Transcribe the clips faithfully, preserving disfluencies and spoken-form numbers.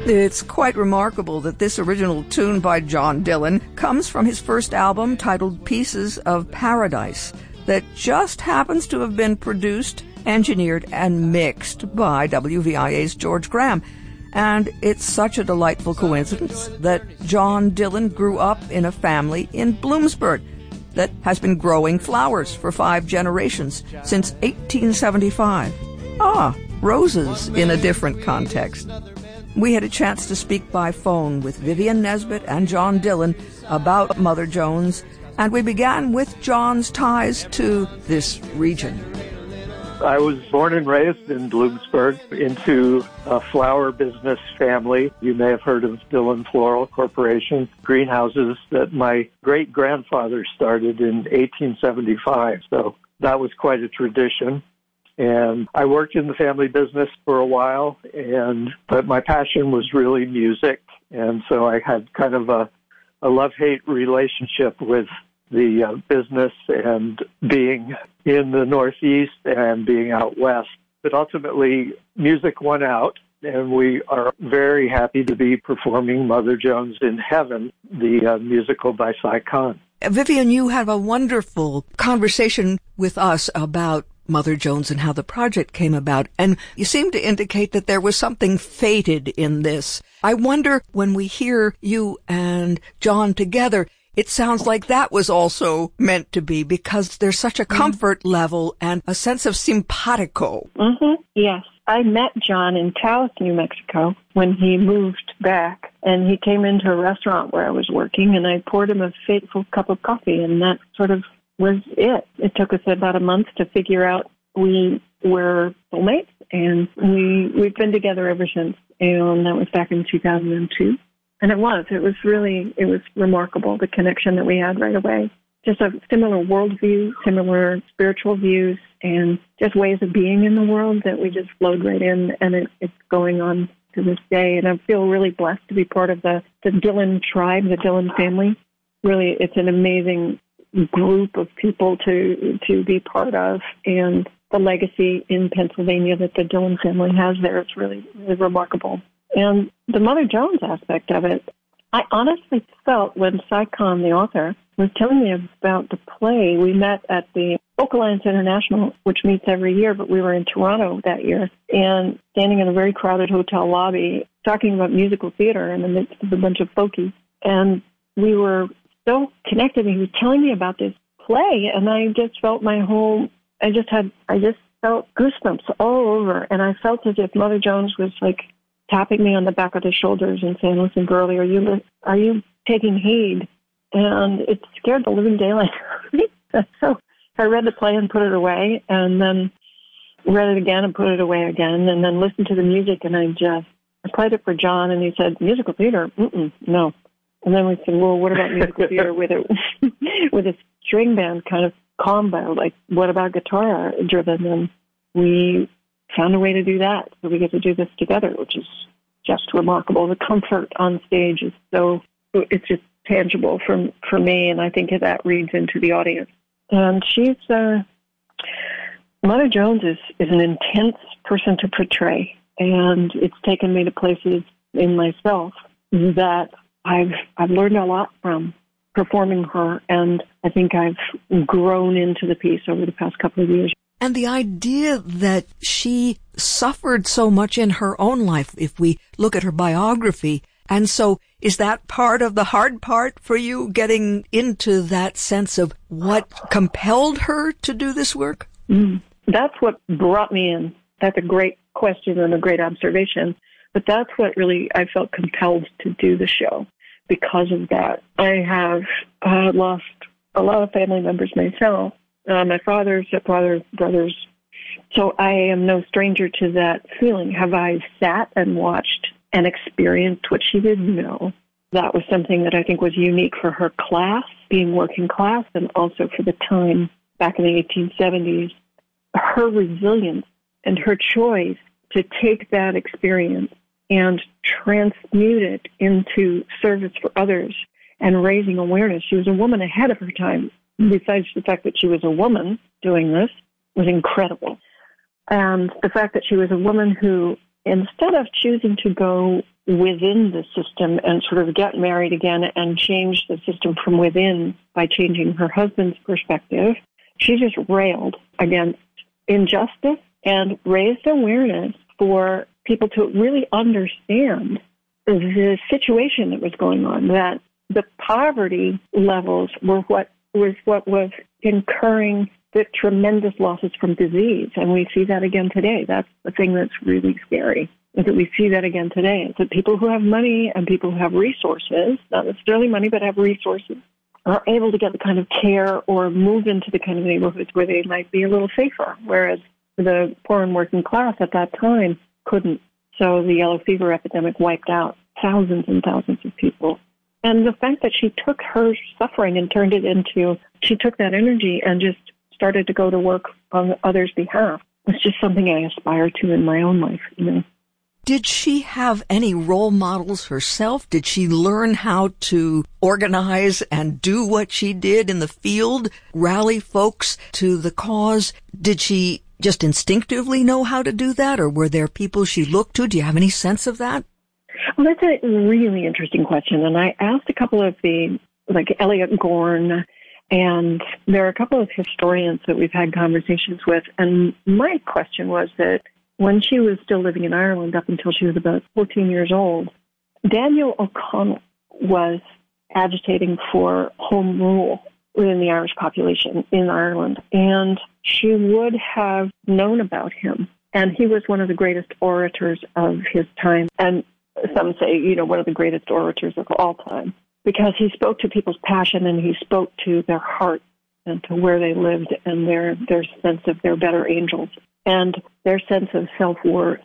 It's quite remarkable that this original tune by John Dillon comes from his first album titled Pieces of Paradise that just happens to have been produced, engineered, and mixed by W V I A's George Graham. And it's such a delightful coincidence that John Dillon grew up in a family in Bloomsburg that has been growing flowers for five generations since eighteen seventy-five. Ah, roses in a different context. We had a chance to speak by phone with Vivian Nesbitt and John Dillon about Mother Jones, and we began with John's ties to this region. I was born and raised in Bloomsburg into a flower business family. You may have heard of Dillon Floral Corporation, greenhouses that my great-grandfather started in eighteen seventy-five. So that was quite a tradition. And I worked in the family business for a while, and but my passion was really music. And so I had kind of a, a love-hate relationship with the uh, business and being in the Northeast and being out West. But ultimately, music won out, and we are very happy to be performing Mother Jones in Heaven, the uh, musical by Cy Kahn. Vivian, you have a wonderful conversation with us about Mother Jones and how the project came about, and you seem to indicate that there was something fated in this. I wonder, when we hear you and John together, it sounds like that was also meant to be, because there's such a comfort mm-hmm. level and a sense of simpatico. Mm-hmm. Yes. I met John in Taos, New Mexico, when he moved back, and he came into a restaurant where I was working, and I poured him a fateful cup of coffee, and that sort of was it. It took us about a month to figure out we were soulmates, and we, we've been together ever since, and that was back in two thousand two. And it was. It was really, it was remarkable, the connection that we had right away. Just a similar worldview, similar spiritual views, and just ways of being in the world that we just flowed right in, and it, it's going on to this day. And I feel really blessed to be part of the, the Dillon tribe, the Dillon family. Really, it's an amazing group of people to to be part of, and the legacy in Pennsylvania that the Dillon family has there is really, really remarkable. And the Mother Jones aspect of it, I honestly felt when Cy Kahn, the author, was telling me about the play, we met at the Folk Alliance International, which meets every year, but we were in Toronto that year, and standing in a very crowded hotel lobby, talking about musical theater in the midst of a bunch of folkies. And we were so connected, and he was telling me about this play, and I just felt my whole, I just had, I just felt goosebumps all over, and I felt as if Mother Jones was like tapping me on the back of the shoulders and saying, listen, girlie, are you, are you taking heed? And it scared the living daylight out of me. So I read the play and put it away, and then read it again and put it away again, and then listened to the music, and I just, I played it for John, and he said, musical theater? Mm-mm, no. And then we said, well, what about musical theater with a, with a string band kind of combo? Like, what about guitar driven? And we found a way to do that. So we get to do this together, which is just remarkable. The comfort on stage is so, it's just tangible for, for me, and I think that reads into the audience. And she's, uh, Mother Jones is, is an intense person to portray, and it's taken me to places in myself that I've, I've learned a lot from performing her, and I think I've grown into the piece over the past couple of years. And the idea that she suffered so much in her own life, if we look at her biography. And so is that part of the hard part for you, getting into that sense of what compelled her to do this work? Mm. That's what brought me in. That's a great question and a great observation. But that's what really I felt compelled to do the show because of that. I have uh, lost a lot of family members myself. Uh, my father, stepfather, brothers. So I am no stranger to that feeling. Have I sat and watched and experienced what she did? No. That was something that I think was unique for her class, being working class, and also for the time back in the eighteen seventies. Her resilience and her choice to take that experience and transmute it into service for others and raising awareness. She was a woman ahead of her time. Besides the fact that she was a woman doing this was incredible. And the fact that she was a woman who, instead of choosing to go within the system and sort of get married again and change the system from within by changing her husband's perspective. She just railed against injustice and raised awareness for people to really understand the situation that was going on, that the poverty levels were what was what was incurring the tremendous losses from disease. And we see that again today. That's the thing that's really scary, is that we see that again today. Is that people who have money and people who have resources, not necessarily money, but have resources, are able to get the kind of care or move into the kind of neighborhoods where they might be a little safer, whereas the poor and working class at that time couldn't. So the yellow fever epidemic wiped out thousands and thousands of people. And the fact that she took her suffering and turned it into, she took that energy and just started to go to work on others' behalf. It's just something I aspire to in my own life, you know. Did she have any role models herself? Did she learn how to organize and do what she did in the field, rally folks to the cause? Did she just instinctively know how to do that, or were there people she looked to? Do you have any sense of that? Well, that's a really interesting question. And I asked a couple of the, like Elliot Gorn, and there are a couple of historians that we've had conversations with. And my question was that when she was still living in Ireland up until she was about fourteen years old, Daniel O'Connell was agitating for home rule within the Irish population in Ireland. And she would have known about him. And he was one of the greatest orators of his time. And some say, you know, one of the greatest orators of all time, because he spoke to people's passion and he spoke to their heart and to where they lived and their, their sense of their better angels and their sense of self-worth.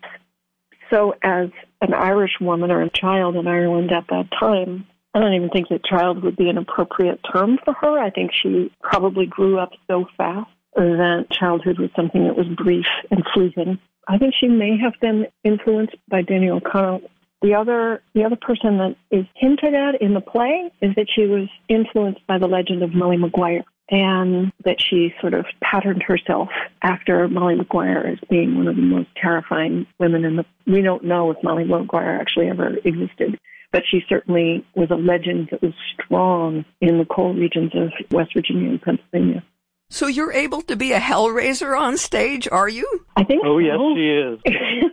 So as an Irish woman or a child in Ireland at that time, I don't even think that child would be an appropriate term for her. I think she probably grew up so fast that childhood was something that was brief and fleeting. I think she may have been influenced by Daniel O'Connell. The other, the other person that is hinted at in the play is that she was influenced by the legend of Molly Maguire, and that she sort of patterned herself after Molly Maguire as being one of the most terrifying women in the... We don't know if Molly Maguire actually ever existed, but she certainly was a legend that was strong in the coal regions of West Virginia and Pennsylvania. So you're able to be a hellraiser on stage, are you? I think oh, so. yes, she is.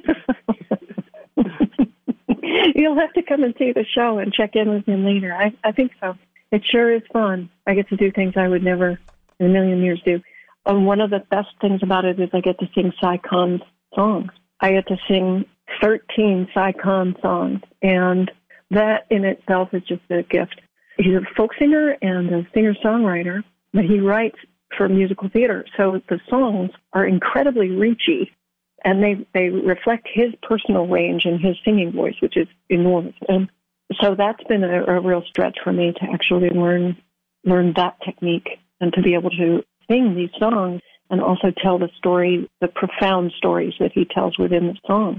You'll have to come and see the show and check in with him later. I, I think so. It sure is fun. I get to do things I would never in a million years do. And one of the best things about it is I get to sing Cy Khan's songs. I get to sing thirteen Cy Khan songs, and that in itself is just a gift. He's a folk singer and a singer-songwriter, but he writes for musical theater. So the songs are incredibly reachy, and they, they reflect his personal range and his singing voice, which is enormous. And so that's been a, a real stretch for me to actually learn learn that technique and to be able to sing these songs and also tell the story, the profound stories that he tells within the songs.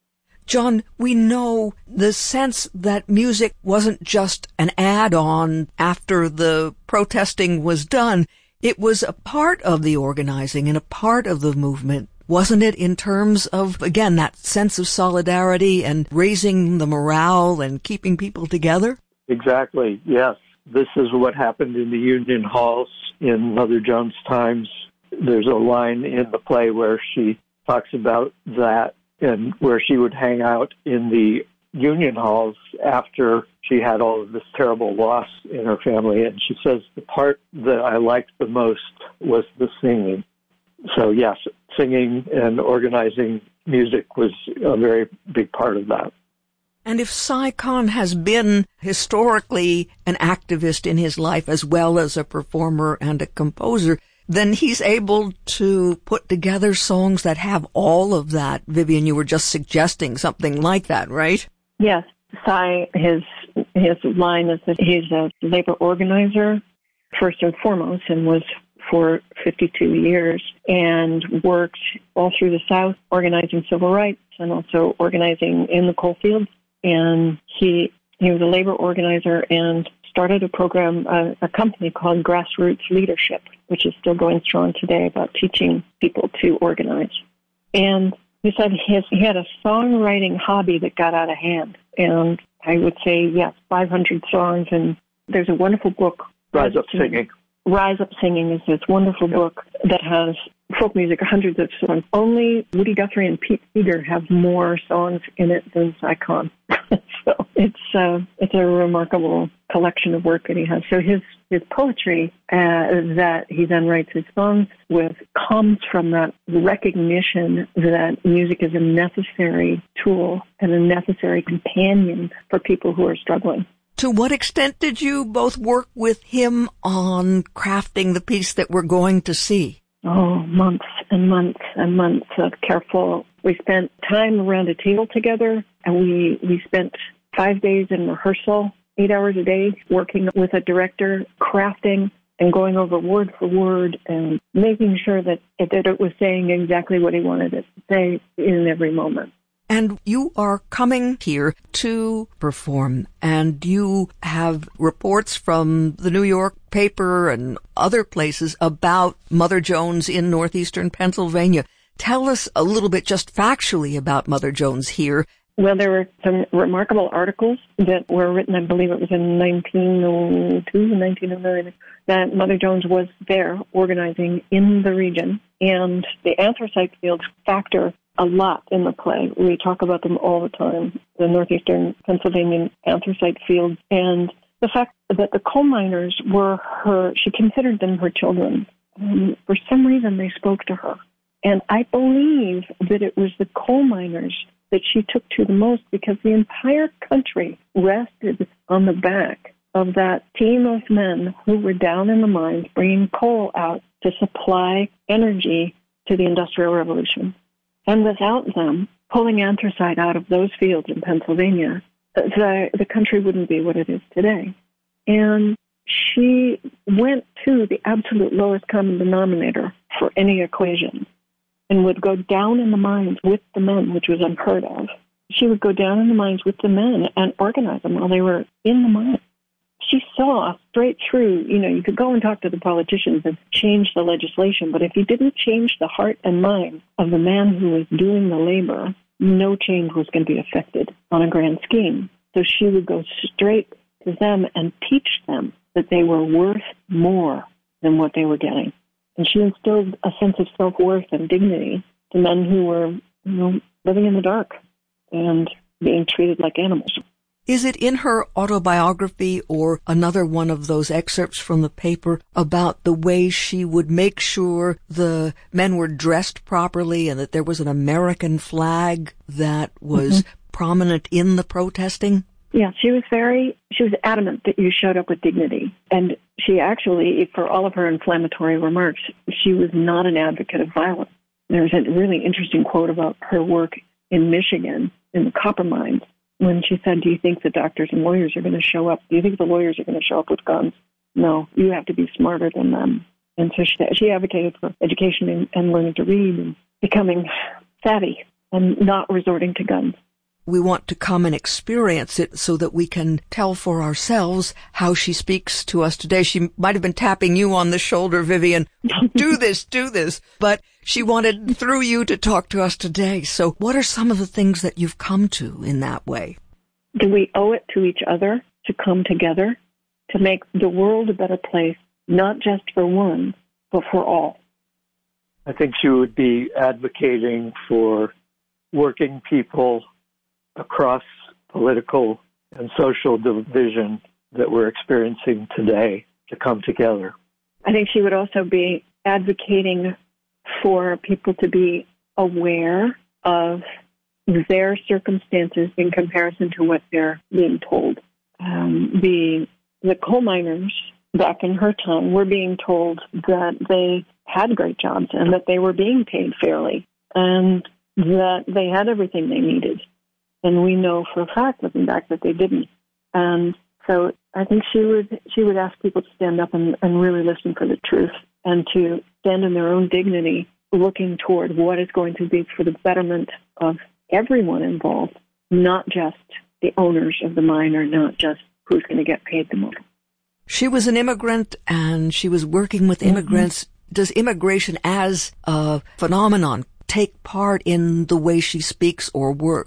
John, we know the sense that music wasn't just an add-on after the protesting was done. It was a part of the organizing and a part of the movement, wasn't it, in terms of, again, that sense of solidarity and raising the morale and keeping people together? Exactly, yes. This is what happened in the union halls in Mother Jones' times. There's a line in the play where she talks about that and where she would hang out in the union halls after she had all of this terrible loss in her family. And she says the part that I liked the most was the singing. So, yes, singing and organizing music was a very big part of that. And if Cy Khan has been historically an activist in his life as well as a performer and a composer, then he's able to put together songs that have all of that. Vivian, you were just suggesting something like that, right? Yes. Cy, his, his line is that he's a labor organizer, first and foremost, and was for fifty-two years, and worked all through the South, organizing civil rights and also organizing in the coal fields. And he he was a labor organizer and started a program, a, a company called Grassroots Leadership, which is still going strong today, about teaching people to organize. And he said his, he had a songwriting hobby that got out of hand. And I would say, yes, five hundred songs. And there's a wonderful book, Rise Up Singing. Rise Up Singing is this wonderful yep. book that has folk music, hundreds of songs. Only Woody Guthrie and Pete Seeger have more songs in it than Cy Kahn. So it's uh, it's a remarkable collection of work that he has. So his his poetry uh, that he then writes his songs with comes from that recognition that music is a necessary tool and a necessary companion for people who are struggling. To what extent did you both work with him on crafting the piece that we're going to see? Oh, months and months and months of careful. We spent time around a table together, and we, we spent five days in rehearsal, eight hours a day, working with a director, crafting and going over word for word and making sure that it, that it was saying exactly what he wanted it to say in every moment. And you are coming here to perform, and you have reports from the New York paper and other places about Mother Jones in northeastern Pennsylvania. Tell us a little bit just factually about Mother Jones here. Well, there were some remarkable articles that were written, I believe it was in nineteen oh two, nineteen oh nine, that Mother Jones was there organizing in the region, and the anthracite fields factor a lot in the play. We talk about them all the time, the northeastern Pennsylvania anthracite fields, and the fact that the coal miners were her, she considered them her children. Um, for some reason, they spoke to her. And I believe that it was the coal miners that she took to the most, because the entire country rested on the back of that team of men who were down in the mines bringing coal out to supply energy to the Industrial Revolution. And without them pulling anthracite out of those fields in Pennsylvania, the, the country wouldn't be what it is today. And she went to the absolute lowest common denominator for any equation and would go down in the mines with the men, which was unheard of. She would go down in the mines with the men and organize them while they were in the mines. She saw straight through, you know, you could go and talk to the politicians and change the legislation, but if you didn't change the heart and mind of the man who was doing the labor, no change was going to be affected on a grand scheme. So she would go straight to them and teach them that they were worth more than what they were getting. And she instilled a sense of self-worth and dignity to men who were, you know, living in the dark and being treated like animals. Is it in her autobiography or another one of those excerpts from the paper about the way she would make sure the men were dressed properly and that there was an American flag that was mm-hmm. prominent in the protesting? Yeah, she was very, she was adamant that you showed up with dignity. And she actually, for all of her inflammatory remarks, she was not an advocate of violence. There's a really interesting quote about her work in Michigan, in the copper mines, when she said, do you think the doctors and lawyers are going to show up? Do you think the lawyers are going to show up with guns? No, you have to be smarter than them. And so she, she advocated for education and, and learning to read and becoming savvy and not resorting to guns. We want to come and experience it so that we can tell for ourselves how she speaks to us today. She might have been tapping you on the shoulder, Vivian. Do this, do this. But she wanted through you to talk to us today. So what are some of the things that you've come to in that way? Do we owe it to each other to come together to make the world a better place, not just for one, but for all? I think she would be advocating for working people across political and social division that we're experiencing today to come together. I think she would also be advocating for people to be aware of their circumstances in comparison to what they're being told. Um, the the coal miners back in her time were being told that they had great jobs and that they were being paid fairly and that they had everything they needed. And we know for a fact, looking back, that they didn't. And so I think she would she would ask people to stand up and, and really listen for the truth and to stand in their own dignity, looking toward what is going to be for the betterment of everyone involved, not just the owners of the mine or not just who's going to get paid the most. She was an immigrant and she was working with immigrants. Mm-hmm. Does immigration as a phenomenon take part in the way she speaks or works?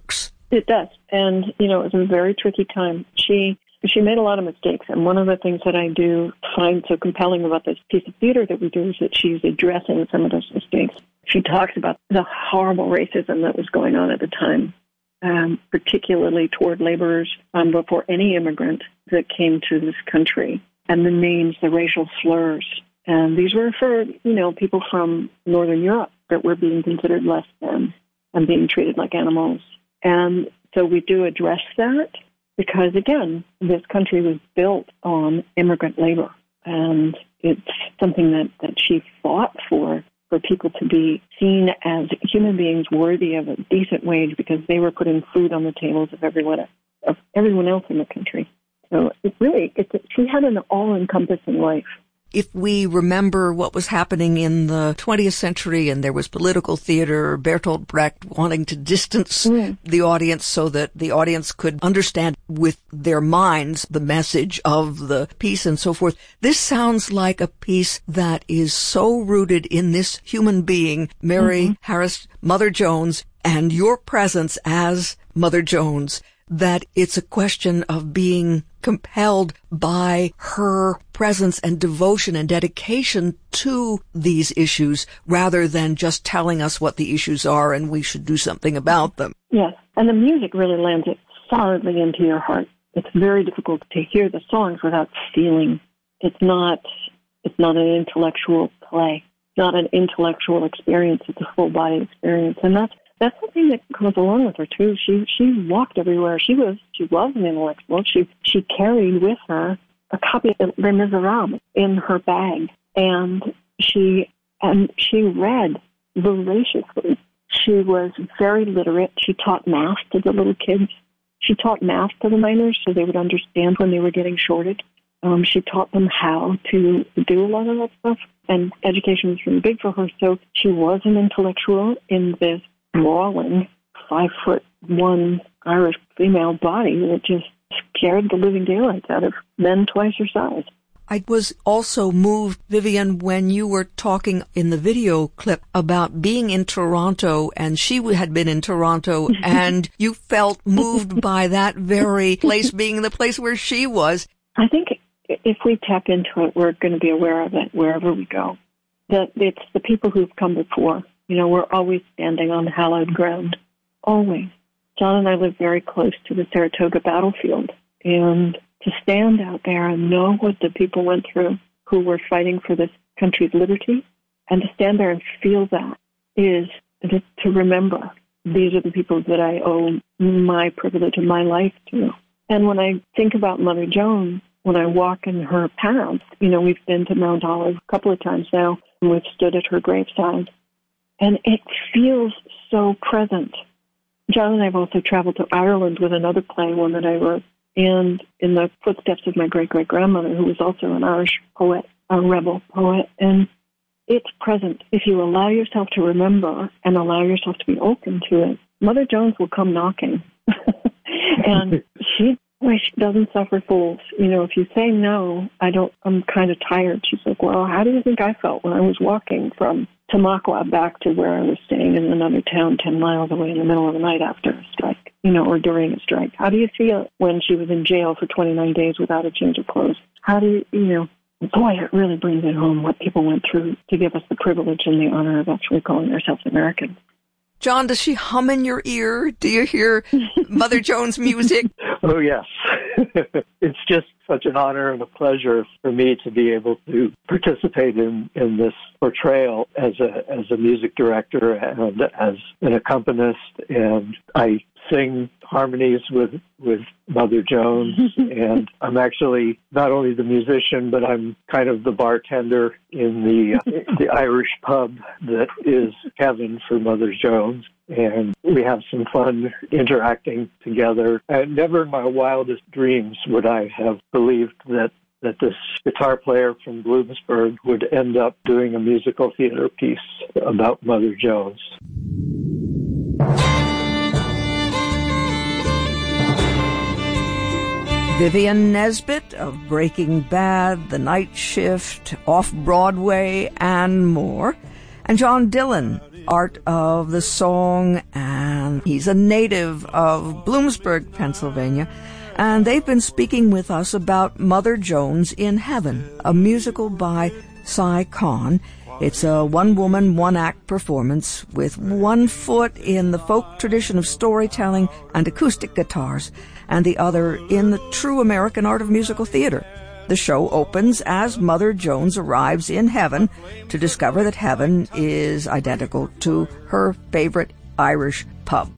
It does. And, you know, it was a very tricky time. She she made a lot of mistakes. And one of the things that I do find so compelling about this piece of theater that we do is that she's addressing some of those mistakes. She talks about the horrible racism that was going on at the time, um, particularly toward laborers um, before any immigrant that came to this country, and the names, the racial slurs. And these were for, you know, people from Northern Europe that were being considered less than and being treated like animals. And so we do address that because, again, this country was built on immigrant labor. And it's something that, that she fought for, for people to be seen as human beings worthy of a decent wage because they were putting food on the tables of everyone, of everyone else in the country. So it really, it's, she had an all-encompassing life. If we remember what was happening in the twentieth century and there was political theater, Bertolt Brecht wanting to distance mm. the audience so that the audience could understand with their minds the message of the piece and so forth, this sounds like a piece that is so rooted in this human being, Mary mm-hmm. Harris, Mother Jones, and your presence as Mother Jones, that it's a question of being compelled by her presence and devotion and dedication to these issues rather than just telling us what the issues are and we should do something about them. Yes, and the music really lands it solidly into your heart. It's very difficult to hear the songs without feeling. It's not, it's not an intellectual play. It's not an intellectual experience. It's a full body experience. And that's That's something that goes along with her too. She she walked everywhere. She was she was an intellectual. She she carried with her a copy of Les Miserables in her bag, and she and she read voraciously. She was very literate. She taught math to the little kids. She taught math to the miners so they would understand when they were getting shorted. Um, she taught them how to do a lot of that stuff, and education was really big for her. So she was an intellectual in this brawling, five foot one Irish female body that just scared the living daylights out of men twice her size. I was also moved, Vivian, when you were talking in the video clip about being in Toronto, and she had been in Toronto, and you felt moved by that very place being the place where she was. I think if we tap into it, we're going to be aware of it wherever we go. That it's the people who've come before. You know, we're always standing on hallowed ground. Always. John and I live very close to the Saratoga battlefield. And to stand out there and know what the people went through who were fighting for this country's liberty, and to stand there and feel that is to remember these are the people that I owe my privilege and my life to. And when I think about Mother Jones, when I walk in her paths, you know, we've been to Mount Olive a couple of times now, and we've stood at her graveside. And it feels so present. John and I have also traveled to Ireland with another play, one that I wrote, and in the footsteps of my great-great-grandmother, who was also an Irish poet, a rebel poet. And it's present. If you allow yourself to remember and allow yourself to be open to it, Mother Jones will come knocking. And she, well, she doesn't suffer fools. You know, if you say no, I don't, I'm kind of tired. She's like, well, how do you think I felt when I was walking from Tamaqua back to where I was staying in another town ten miles away in the middle of the night after a strike, you know, or during a strike? How do you feel when she was in jail for twenty-nine days without a change of clothes? How do you, you know, boy, it really brings it home what people went through to give us the privilege and the honor of actually calling ourselves Americans. John, does she hum in your ear? Do you hear Mother Jones music? Oh, yes. It's just such an honor and a pleasure for me to be able to participate in, in this portrayal as a as a music director and as an accompanist. And I sing harmonies with, with Mother Jones. And I'm actually not only the musician, but I'm kind of the bartender in the uh, the Irish pub that is heaven for Mother Jones. And we have some fun interacting together. And never in my wildest dreams would I have believed that, that this guitar player from Bloomsburg would end up doing a musical theater piece about Mother Jones. Vivian Nesbit of Breaking Bad, The Night Shift, Off-Broadway, and more. And John Dillon, art of the song, and he's a native of Bloomsburg, Pennsylvania. And they've been speaking with us about Mother Jones in Heaven, a musical by Cy Kahn. It's a one-woman, one-act performance with one foot in the folk tradition of storytelling and acoustic guitars, and the other in the true American art of musical theater. The show opens as Mother Jones arrives in heaven to discover that heaven is identical to her favorite Irish pub.